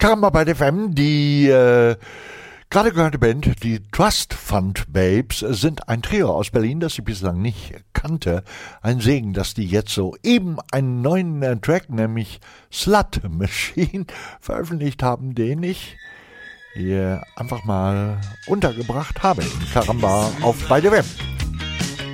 Karamba bei der FM, die gerade gehörte Band, die Trust Fund Babes, sind ein Trio aus Berlin, das ich bislang nicht kannte. Ein Segen, dass die jetzt so eben einen neuen Track, nämlich Slut Machine, veröffentlicht haben, den ich hier einfach mal untergebracht habe in Karamba auf bei der FM.